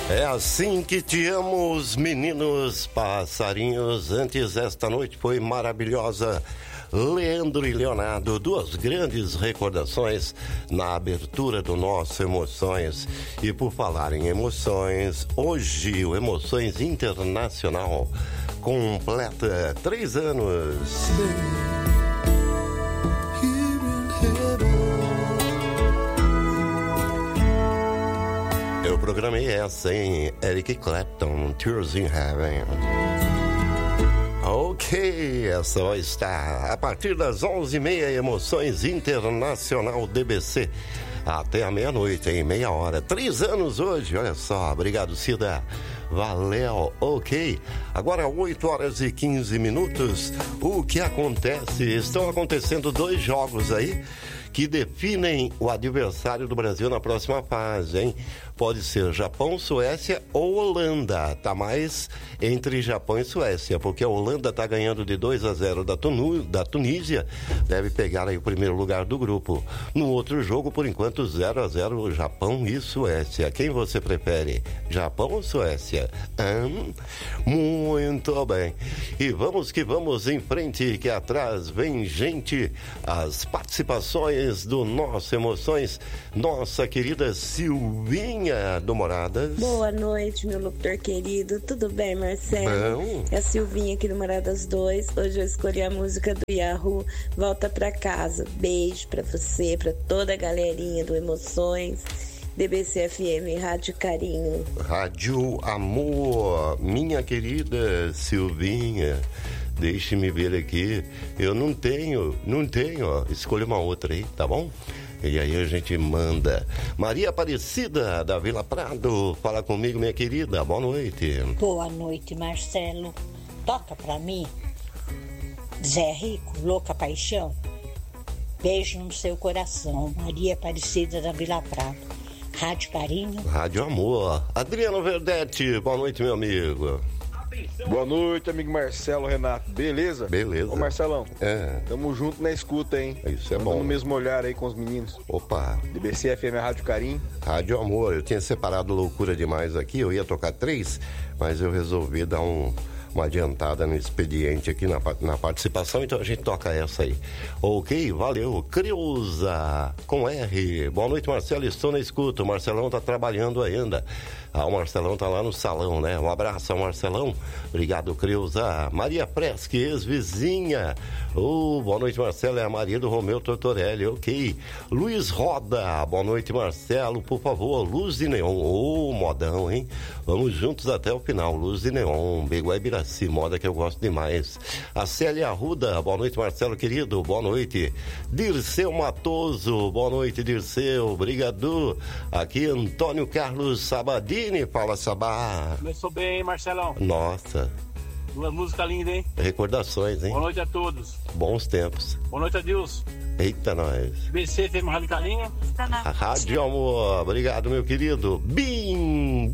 É assim que te amo, os meninos passarinhos. Antes, esta noite foi maravilhosa. Leandro e Leonardo, duas grandes recordações na abertura do nosso Emoções. E por falar em emoções, hoje o Emoções Internacional completa 3 anos. Eu programei essa em Eric Clapton, Tears in Heaven. Ok, essa vai estar a partir das 11h30, Emoções Internacional DBC, até a meia-noite, em meia hora. 3 anos hoje, olha só, obrigado Cida, valeu, ok. Agora 8h15, o que acontece? Estão acontecendo 2 jogos aí que definem o adversário do Brasil na próxima fase, hein? Pode ser Japão, Suécia ou Holanda. Tá mais entre Japão e Suécia, porque a Holanda tá ganhando de 2-0 da Tunísia, deve pegar aí o primeiro lugar do grupo. No outro jogo, por enquanto, 0-0 Japão e Suécia. Quem você prefere, Japão ou Suécia? Muito bem. E vamos que vamos em frente, que atrás vem gente, as participações do Nosso Emoções, nossa querida Silvinha do Moradas. Boa noite, meu locutor querido. Tudo bem, Marcelo? Bom. É a Silvinha aqui do Moradas 2. Hoje eu escolhi a música do Yahoo, Volta Pra Casa. Beijo pra você, pra toda a galerinha do Emoções. DBC FM, Rádio Carinho. Rádio Amor, minha querida Silvinha. Deixe-me ver aqui. Eu não tenho, ó. Escolha uma outra aí, tá bom? E aí a gente manda. Maria Aparecida, da Vila Prado, fala comigo, minha querida. Boa noite. Boa noite, Marcelo. Toca pra mim. Zé Rico, Louca Paixão. Beijo no seu coração. Maria Aparecida, da Vila Prado. Rádio Carinho. Rádio Amor. Adriano Verdete, boa noite, meu amigo. Boa noite, amigo Marcelo, Renato. Beleza? Beleza. Ô, Marcelão. É. Tamo junto na escuta, hein? Isso é Tamo bom. no mesmo olhar aí com os meninos. Opa. DBC FM, Rádio Carinho. Rádio Amor. Eu tinha separado Loucura Demais aqui, eu ia tocar 3, mas eu resolvi dar uma adiantada no expediente aqui na participação, então a gente toca essa aí. Ok, valeu. Creuza, com R. Boa noite, Marcelo, estou na escuta. O Marcelão tá trabalhando ainda. O Marcelão tá lá no salão, né? Um abraço ao Marcelão. Obrigado, Creuza. Maria Presque, ex-vizinha. Boa noite, Marcelo. É a Maria do Romeu Tortorelli. Ok. Luiz Roda. Boa noite, Marcelo. Por favor, Luz de Neon. Modão, hein? Vamos juntos até o final. Luz de Neon. Beguá Biraci, moda que eu gosto demais. A Célia Arruda. Boa noite, Marcelo, querido. Boa noite. Dirceu Matoso. Boa noite, Dirceu. Obrigado. Aqui, Antônio Carlos Sabadini. Fala, Sabá. Começou bem, hein, Marcelão? Nossa. Duas músicas lindas, hein? Recordações, hein? Boa noite a todos. Bons tempos. Boa noite a Deus. Eita, nós. BC, tem uma Rádio Carinho. A Rádio Amor. Obrigado, meu querido. Bim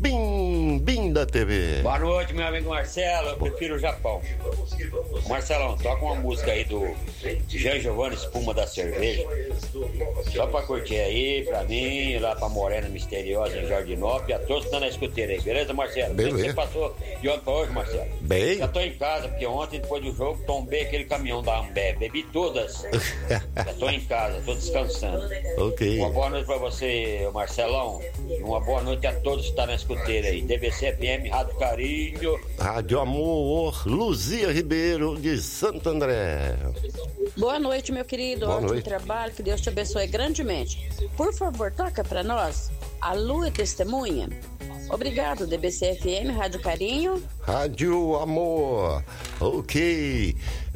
da TV. Boa noite, meu amigo Marcelo. Eu prefiro o Japão. Marcelão, toca uma música aí do Jean Giovanni, Espuma da Cerveja. Só pra curtir aí, pra mim, lá pra Morena Misteriosa, em Jardinópolis. A todos que estão na escuteira aí, beleza, Marcelo? Beleza. Você passou de ontem pra hoje, Marcelo? Bem. Já tô em casa, porque ontem, depois do jogo, tombei aquele caminhão da Ambev. Bebi todas. Já tô em casa, tô descansando. Ok. Uma boa noite pra você, Marcelão. Uma boa noite a todos que estão na escuteira aí. DBC FM, Rádio Carinho. Rádio Amor, Luzia Ribeiro de Santo André. Boa noite, meu querido. Boa Ótimo noite. trabalho, que Deus te abençoe grandemente. Por favor, toca pra nós A Lua é Testemunha. Obrigado, DBC FM, Rádio Carinho. Rádio Amor. Ok.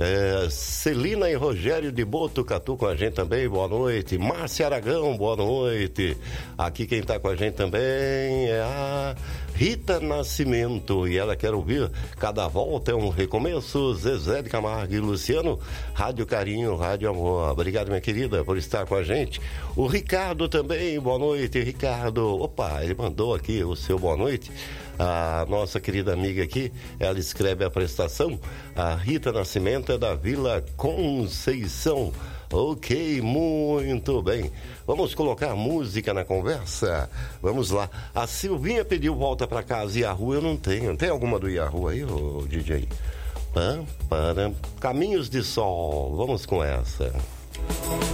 Celina e Rogério de Botucatu com a gente também, boa noite. Márcia Aragão, boa noite. Aqui quem tá com a gente também é a Rita Nascimento, e ela quer ouvir Cada Volta é um Recomeço. Zezé de Camargo e Luciano, Rádio Carinho, Rádio Amor. Obrigado, minha querida, por estar com a gente. O Ricardo também, boa noite, Ricardo. Opa, ele mandou aqui o seu boa noite. A nossa querida amiga aqui, ela escreve a prestação. A Rita Nascimento é da Vila Conceição. Ok, muito bem. Vamos colocar música na conversa? Vamos lá. A Silvinha pediu Volta Pra Casa e Yahoo, eu não tenho. Tem alguma do Yahoo aí, ô DJ? Caminhos de Sol, vamos com essa.